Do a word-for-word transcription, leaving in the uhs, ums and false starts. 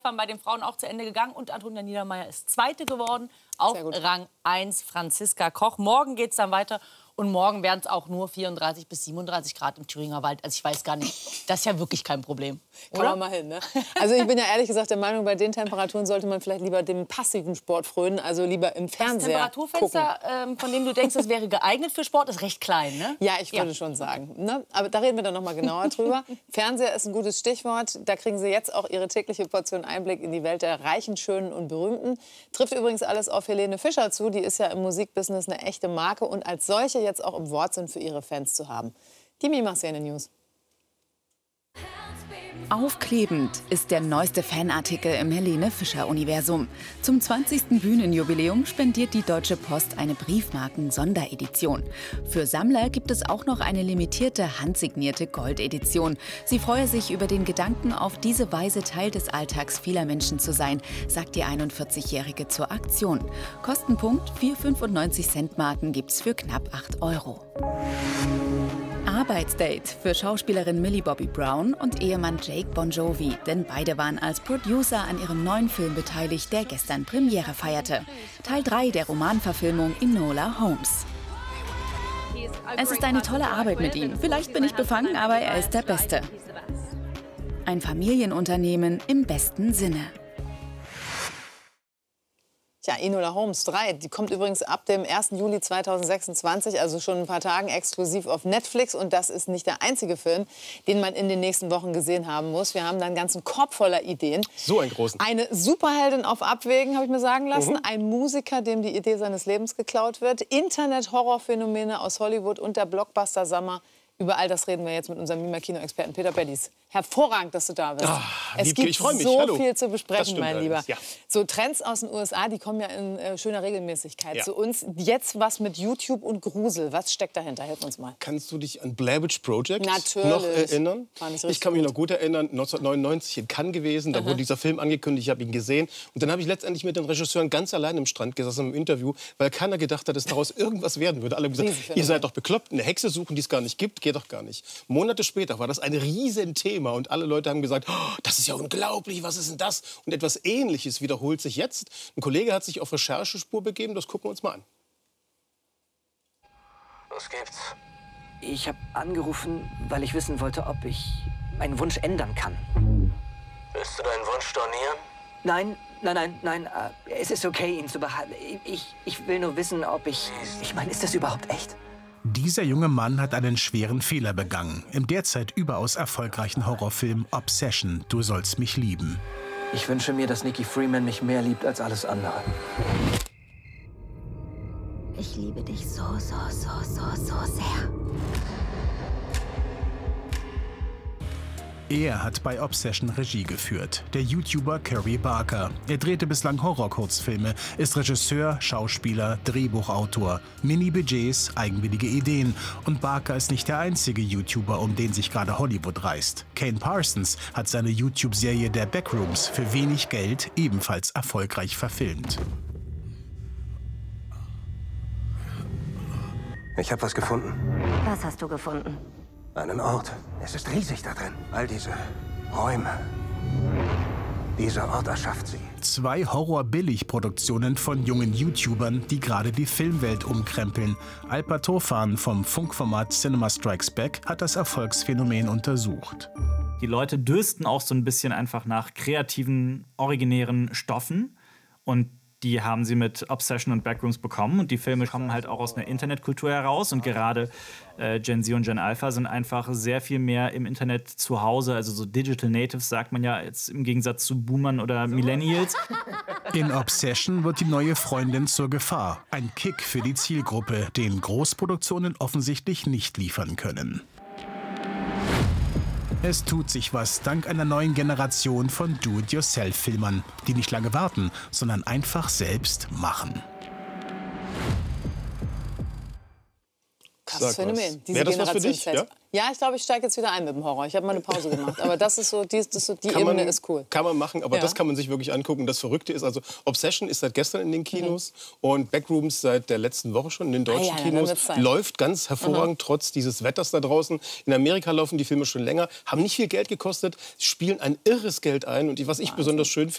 bei den Frauen auch zu Ende gegangen und Antonia Niedermeyer ist Zweite geworden auf Rang eins, Franziska Koch. Morgen geht es dann weiter und morgen werden es auch nur vierunddreißig bis siebenunddreißig Grad im Thüringer Wald. Also ich weiß gar nicht, das ist ja wirklich kein Problem. Kann man mal hin, ne? Also ich bin ja ehrlich gesagt der Meinung, bei den Temperaturen sollte man vielleicht lieber dem passiven Sport frönen, also lieber im Fernseher Das Temperaturfenster, ähm, von dem du denkst, es wäre geeignet für Sport, ist recht klein, ne? Ja, ich würde ja. schon sagen. Ne? Aber da reden wir dann noch mal genauer drüber. Fernseher ist ein gutes Stichwort. Da kriegen Sie jetzt auch Ihre tägliche Portion Einblick in die Welt der Reichen, Schönen und Berühmten. Trifft übrigens alles auf Helene Fischer zu. Die ist ja im Musikbusiness eine echte Marke und als solche jetzt auch im Wortsinn für ihre Fans zu haben. Die Mima-Szene News. Aufklebend ist der neueste Fanartikel im Helene-Fischer-Universum. Zum zwanzigsten Bühnenjubiläum spendiert die Deutsche Post eine Briefmarken-Sonderedition. Für Sammler gibt es auch noch eine limitierte, handsignierte Goldedition. Sie freue sich über den Gedanken, auf diese Weise Teil des Alltags vieler Menschen zu sein, sagt die einundvierzigjährige zur Aktion. Kostenpunkt vier fünfundneunzig Cent Marken gibt's für knapp acht Euro. Arbeitsdate für Schauspielerin Millie Bobby Brown und Ehemann Jake Bon Jovi, denn beide waren als Producer an ihrem neuen Film beteiligt, der gestern Premiere feierte. Teil drei der Romanverfilmung Enola Holmes. Es ist eine tolle Arbeit mit ihm. Vielleicht bin ich befangen, aber er ist der Beste. Ein Familienunternehmen im besten Sinne. Tja, Enola Holmes drei, die kommt übrigens ab dem ersten Juli zweitausendsechsundzwanzig, also schon ein paar Tagen exklusiv auf Netflix. Und das ist nicht der einzige Film, den man in den nächsten Wochen gesehen haben muss. Wir haben da einen ganzen Korb voller Ideen. So einen großen. Eine Superheldin auf Abwägen, habe ich mir sagen lassen. Mhm. Ein Musiker, dem die Idee seines Lebens geklaut wird. Internet-Horrorphänomene aus Hollywood und der Blockbuster Sommer. Über all das reden wir jetzt mit unserem Mima-Kino-Experten Peter Beddies. Hervorragend, dass du da bist. Ach, es Wiebke, gibt ich freu mich. so Hallo. viel zu besprechen, mein Lieber. Ja. So Trends aus den U S A, die kommen ja in äh, schöner Regelmäßigkeit Ja. zu uns. Jetzt was mit YouTube und Grusel. Was steckt dahinter? Hilf uns mal. Kannst du dich an Blair Witch Project Natürlich. noch erinnern? Fand ich Ich kann mich noch gut erinnern, neunzehnhundertneunundneunzig in Cannes gewesen, da Aha. wurde dieser Film angekündigt, ich habe ihn gesehen. Und dann habe ich letztendlich mit den Regisseuren ganz allein im Strand gesessen im Interview, weil keiner gedacht hat, dass daraus irgendwas werden würde. Alle haben gesagt, ihr seid doch bekloppt, eine Hexe suchen, die es gar nicht gibt, geht doch gar nicht. Monate später war das ein Riesenthema und alle Leute haben gesagt, oh, das ist ja unglaublich, was ist denn das? Und etwas Ähnliches wiederholt sich jetzt. Ein Kollege hat sich auf Recherchespur begeben, das gucken wir uns mal an. Was gibt's? Ich habe angerufen, weil ich wissen wollte, ob ich meinen Wunsch ändern kann. Willst du deinen Wunsch stornieren? Nein, nein, nein, nein. Äh, es ist okay, ihn zu behalten. Ich, ich will nur wissen, ob ich... Ich meine, ist das überhaupt echt? Dieser junge Mann hat einen schweren Fehler begangen. Im derzeit überaus erfolgreichen Horrorfilm Obsession, Du sollst mich lieben. Ich wünsche mir, dass Nikki Freeman mich mehr liebt als alles andere. Ich liebe dich so, so, so, so, so sehr. Er hat bei Obsession Regie geführt, der YouTuber Curry Barker. Er drehte bislang Horror-Kurzfilme, ist Regisseur, Schauspieler, Drehbuchautor. Mini-Budgets, eigenwillige Ideen. Und Barker ist nicht der einzige YouTuber, um den sich gerade Hollywood reißt. Kane Parsons hat seine YouTube-Serie der Backrooms für wenig Geld ebenfalls erfolgreich verfilmt. Ich habe was gefunden. Was hast du gefunden? Einen Ort. Es ist riesig da drin. All diese Räume. Dieser Ort erschafft sie. Zwei Horror-Billig-Produktionen von jungen YouTubern, die gerade die Filmwelt umkrempeln. Alper Tofan vom Funkformat Cinema Strikes Back hat das Erfolgsphänomen untersucht. Die Leute dürsten auch so ein bisschen einfach nach kreativen, originären Stoffen. Und die haben sie mit Obsession und Backrooms bekommen. Und die Filme kommen halt auch aus einer Internetkultur heraus. Und gerade äh, Gen Z und Gen Alpha sind einfach sehr viel mehr im Internet zu Hause. Also so Digital Natives sagt man ja jetzt im Gegensatz zu Boomern oder Millennials. In Obsession wird die neue Freundin zur Gefahr. Ein Kick für die Zielgruppe, den Großproduktionen offensichtlich nicht liefern können. Es tut sich was dank einer neuen Generation von Do-it-yourself-Filmern, die nicht lange warten, sondern einfach selbst machen. Krasses Phänomen. Wäre das was für dich? Ja? Ja, ich glaube, ich steige jetzt wieder ein mit dem Horror. Ich habe mal eine Pause gemacht. Aber das ist so, die, das ist so, die Kann Ebene man, ist cool. Kann man machen, aber Ja. das kann man sich wirklich angucken. Das Verrückte ist, also Obsession ist seit gestern in den Kinos mhm. und Backrooms seit der letzten Woche schon in den deutschen ah, ja, Kinos. Ja, läuft ganz hervorragend, mhm. trotz dieses Wetters da draußen. In Amerika laufen die Filme schon länger, haben nicht viel Geld gekostet, spielen ein irres Geld ein. Und was ich Wahnsinn. besonders schön finde,